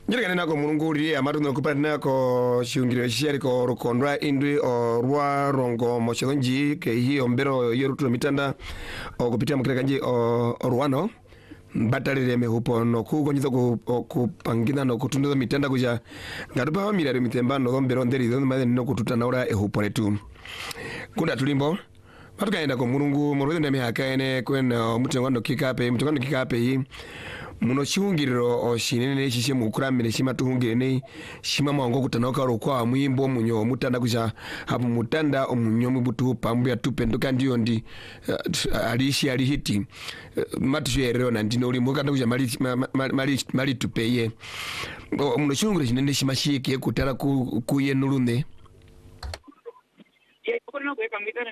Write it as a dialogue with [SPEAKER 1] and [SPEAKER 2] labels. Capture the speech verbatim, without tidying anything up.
[SPEAKER 1] Njirikane nako mulunguri amatu nokupati nako shiungiro shishari ko rukondwa indwi o rwa rongo moshonji ke hi ombero yorutu mitanda o kupitia mkireka nji o ruano batali reme hupo no kugonyiza kupangina no kutunduza mitanda kuja ngatupa wa milari mitemba no ombero nderi zono maze no kututa naura e hupo netu kunda tulimbo matukaenda ko mulungu muruwe ndame hakaene kwena mutengwando kikape mutengwando kikape hii muno chiungiriro o shinene chishe mukuramire shima tuhungirene shima mwango kutanoka rokwa mwimbo munyo mutanda kuja hapo mutanda omunyo mubutu pambu ya tupenduka ndiyo ndi uh, alishi alihiti uh, matusherero na ndino uli mukanda kuja mali mali mali, mali tupeye o muno chiungiriro shinene shima shiki kutara ku kuyenulune
[SPEAKER 2] ye kuna kuweka mitana